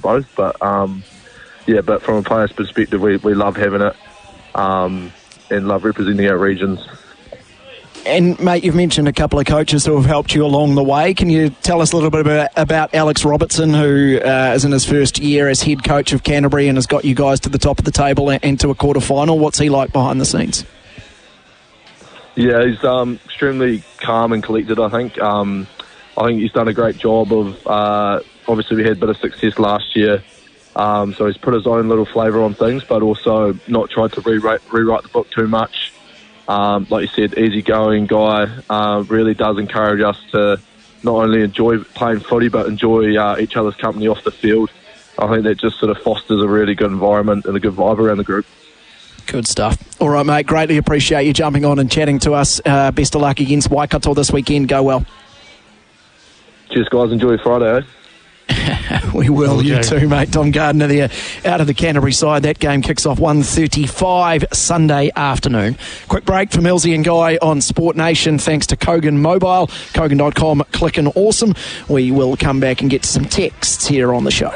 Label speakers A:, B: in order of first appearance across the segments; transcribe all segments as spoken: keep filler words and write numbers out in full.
A: both. But um, yeah, but from a player's perspective, we, we love having it um, and love representing our regions.
B: And, mate, you've mentioned a couple of coaches who have helped you along the way. Can you tell us a little bit about, about Alex Robertson, who uh, is in his first year as head coach of Canterbury and has got you guys to the top of the table and to a quarter-final? What's he like behind the scenes?
A: Yeah, he's um, extremely calm and collected, I think. Um, I think he's done a great job of... Uh, obviously, we had a bit of success last year, um, so he's put his own little flavour on things, but also not tried to rewrite, rewrite the book too much. Um, like you said, easygoing guy, uh, really does encourage us to not only enjoy playing footy but enjoy uh, each other's company off the field. I think that just sort of fosters a really good environment and a good vibe around the group. Good stuff. All right, mate, greatly appreciate you jumping on and chatting to us. Uh, best of luck against Waikato this weekend. Go well. Cheers, guys. Enjoy your Friday, eh? We will, okay. You too, mate. Tom Gardner there out of the Canterbury side. That game kicks off one thirty-five Sunday afternoon. Quick break for Millsy and Guy on Sport Nation thanks to Kogan Mobile, kogan dot com, clickin' awesome. We will come back and get some texts here on the show.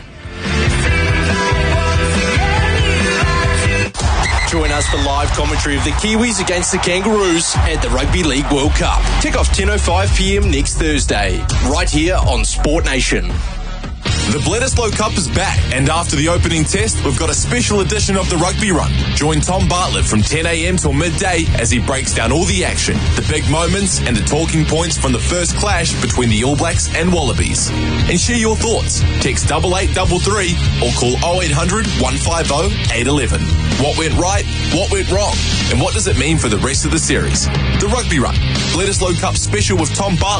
C: Join us for live commentary of the Kiwis against the Kangaroos at the Rugby League World Cup. Kick off ten oh five p.m. next Thursday, right here on Sport Nation.
D: The Bledisloe Cup is back, and after the opening test, we've got a special edition of the Rugby Run. Join Tom Bartlett from ten a.m. till midday as he breaks down all the action, the big moments, and the talking points from the first clash between the All Blacks and Wallabies. And share your thoughts. Text double eight double three or call oh eight hundred, one five oh, eight one one. What went right? What went wrong? And what does it mean for the rest of the series? The Rugby Run, Bledisloe Cup special with Tom Bartlett.